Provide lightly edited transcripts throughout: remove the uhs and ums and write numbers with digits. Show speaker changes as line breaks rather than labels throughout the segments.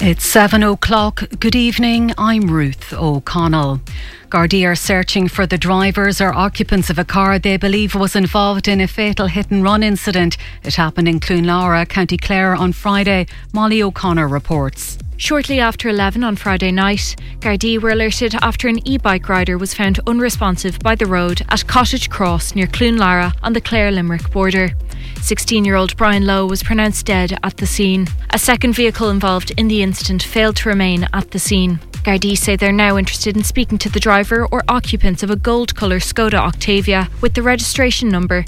It's 7 o'clock. Good evening, I'm Ruth O'Connell. Gardaí are searching for the drivers or occupants of a car they believe was involved in a fatal hit-and-run incident. It happened in Cloonlara, County Clare on Friday. Molly O'Connor reports.
Shortly after 11 on Friday night, Gardaí were alerted after an e-bike rider was found unresponsive by the road at Cottage Cross near Cloonlara on the Clare-Limerick border. 16-year-old Brian Lowe was pronounced dead at the scene. A second vehicle involved in the incident failed to remain at the scene. Gardaí say they're now interested in speaking to the driver or occupants of a gold colour Skoda Octavia with the registration number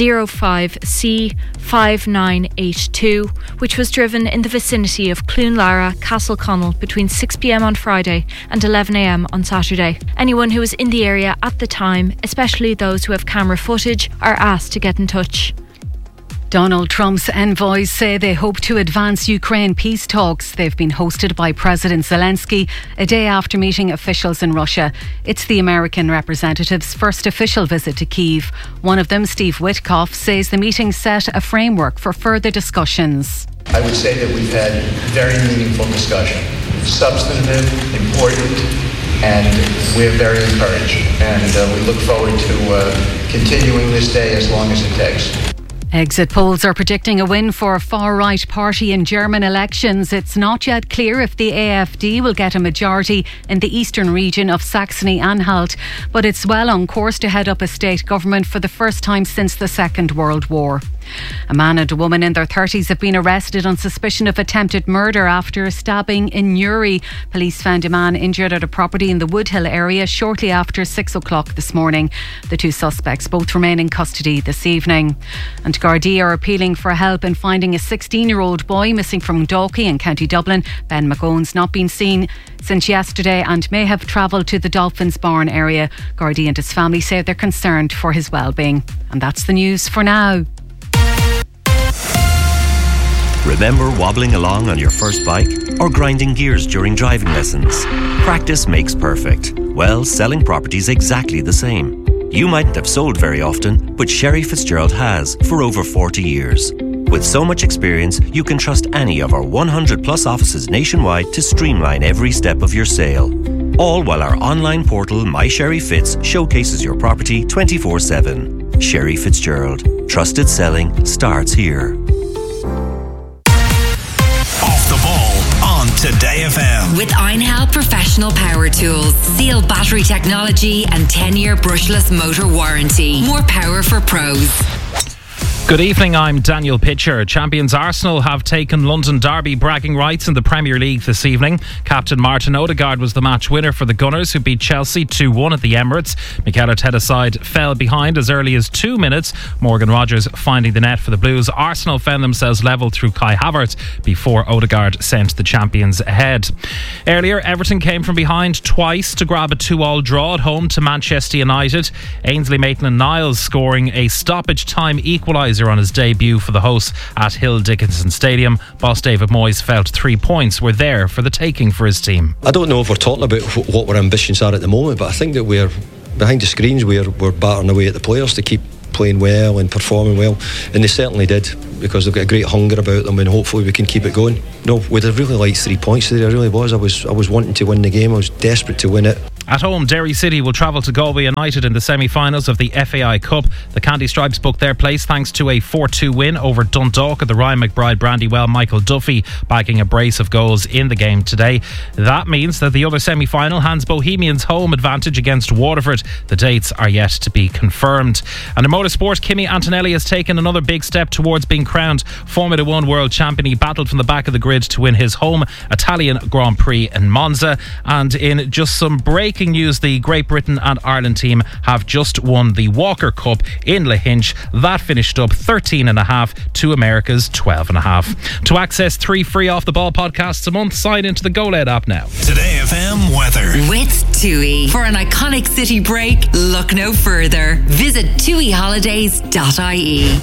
05C5982, which was driven in the vicinity of Cloonlara, Castleconnell between 6pm on Friday and 11am on Saturday. Anyone who was in the area at the time, especially those who have camera footage, are asked to get in touch.
Donald Trump's envoys say they hope to advance Ukraine peace talks. They've been hosted by President Zelensky a day after meeting officials in Russia. It's the American representative's first official visit to Kyiv. One of them, Steve Witkoff, says the meeting set a framework for further discussions.
I would say that we've had very meaningful discussion, substantive, important, and we're very encouraged. And we look forward to continuing this day as long as it takes.
Exit polls are predicting a win for a far-right party in German elections. It's not yet clear if the AfD will get a majority in the eastern region of Saxony-Anhalt, but it's well on course to head up a state government for the first time since the Second World War. A man and a woman in their 30s have been arrested on suspicion of attempted murder after a stabbing in Newry. Police found a man injured at a property in the Woodhill area shortly after 6 o'clock this morning. The two suspects both remain in custody this evening. And Gardaí are appealing for help in finding a 16-year-old boy missing from Dalkey in County Dublin. Ben McGowan's not been seen since yesterday and may have travelled to the Dolphins Barn area. Gardaí and his family say they're concerned for his well-being. And that's the news for now.
Remember wobbling along on your first bike or grinding gears during driving lessons? Practice makes perfect. Well, selling property's exactly the same. You mightn't have sold very often, but Sherry Fitzgerald has for over 40 years. With so much experience, you can trust any of our 100 plus offices nationwide to streamline every step of your sale. All while our online portal, My Sherry Fitz, showcases your property 24/7. Sherry Fitzgerald. Trusted selling starts here.
Today FM.
With Einhell Professional Power Tools, Seal battery technology and 10-year brushless motor warranty. More power for pros.
Good evening, I'm Daniel Pitcher. Champions Arsenal have taken London Derby bragging rights in the Premier League this evening. Captain Martin Odegaard was the match winner for the Gunners, who beat Chelsea 2-1 at the Emirates. Mikel Arteta's side fell behind as early as 2 minutes. Morgan Rogers finding the net for the Blues. Arsenal found themselves level through Kai Havertz before Odegaard sent the champions ahead. Earlier, Everton came from behind twice to grab a 2-2 draw at home to Manchester United. Ainsley Maitland-Niles scoring a stoppage time equaliser on his debut for the hosts at Hill Dickinson Stadium. Boss David Moyes felt 3 points were there for the taking for his team.
I don't know if we're talking about what our ambitions are at the moment, but I think that we're behind the screens, we're battering away at the players to keep playing well and performing well, and they certainly did, because they've got a great hunger about them, and hopefully we can keep it going. No, we'd have really liked 3 points today. I really was. I was wanting to win the game. I was desperate to win it.
At home, Derry City will travel to Galway United in the semi-finals of the FAI Cup. The Candy Stripes booked their place thanks to a 4-2 win over Dundalk at the Ryan McBride Brandywell. Michael Duffy bagging a brace of goals in the game today. That means that the other semi-final hands Bohemians home advantage against Waterford. The dates are yet to be confirmed. And in motorsport, Kimi Antonelli has taken another big step towards being crowned Formula 1 World Champion. He battled from the back of the grid to win his home Italian Grand Prix in Monza. And in just some breaking news, the Great Britain and Ireland team have just won the Walker Cup in Lahinch. That finished up 13.5 to America's 12.5. To access 3 free Off the Ball podcasts a month, sign into the GoLed app now.
Today FM weather.
With TUI. For an iconic city break, look no further. Visit tuiholidays.ie.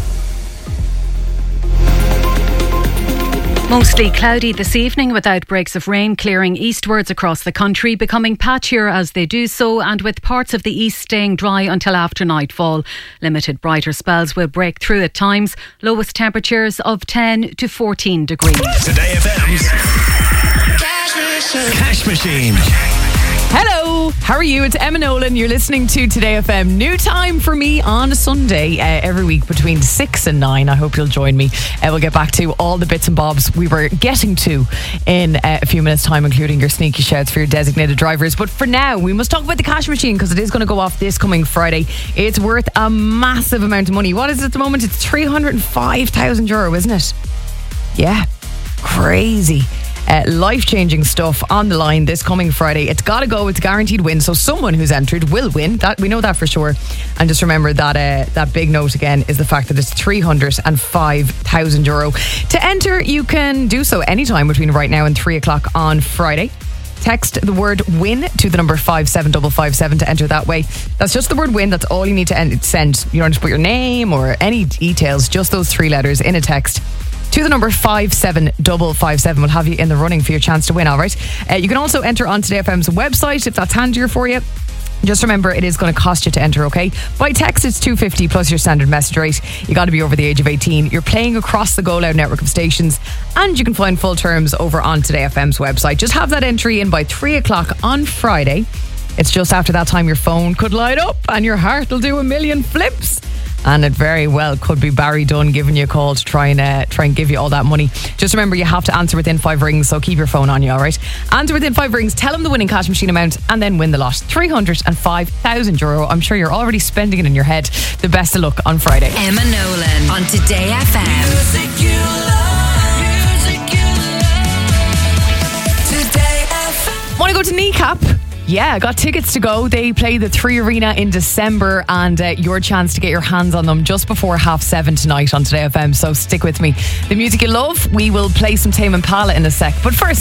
Mostly cloudy this evening with outbreaks of rain clearing eastwards across the country, becoming patchier as they do so, and with parts of the east staying dry until after nightfall. Limited brighter spells will break through at times. Lowest temperatures of 10 to 14 degrees.
Today FM's Cash Machine.
Hello, how are you? It's Emma Nolan. You're listening to Today FM. New time for me on a Sunday every week between 6 and 9. I hope you'll join me. We'll get back to all the bits and bobs we were getting to in a few minutes' time, including your sneaky shouts for your designated drivers. But for now, we must talk about the cash machine because it is going to go off this coming Friday. It's worth a massive amount of money. What is it at the moment? It's €305,000, isn't it? Yeah, crazy. Life-changing stuff on the line this coming Friday. It's got to go. It's a guaranteed win. So someone who's entered will win. That we know that for sure. And just remember that that big note again is the fact that it's €305,000. To enter, you can do so anytime between right now and 3 o'clock on Friday. Text the word WIN to the number 57557 to enter that way. That's just the word WIN. That's all you need to send. You don't have to put your name or any details. Just those 3 letters in a text to the number 57557. We'll have you in the running for your chance to win, all right? You can also enter on Today FM's website if that's handier for you. Just remember, it is going to cost you to enter, okay? By text, it's $2.50 plus your standard message rate. You got to be over the age of 18. You're playing across the Go Loud network of stations, and you can find full terms over on Today FM's website. Just have that entry in by 3 o'clock on Friday. It's just after that time your phone could light up and your heart will do a million flips. And it very well could be Barry Dunn giving you a call to try and give you all that money. Just remember, you have to answer within 5 rings, so keep your phone on you, all right? Answer within 5 rings, tell them the winning cash machine amount, and then win the lot. €305,000. I'm sure you're already spending it in your head. The best of luck on Friday.
Emma Nolan on Today FM.
Music you love. Today FM.
Want to go to Kneecap? Yeah, I got tickets to go. They play the 3 Arena in December, and your chance to get your hands on them just before 7:30 tonight on Today FM. So stick with me. The music you love, we will play some Tame Impala in a sec. But first,